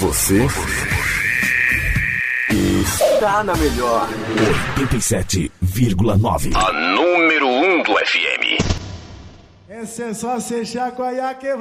Você está na melhor 87,9. A número 1 do FM. Essa é só se chacoalhar que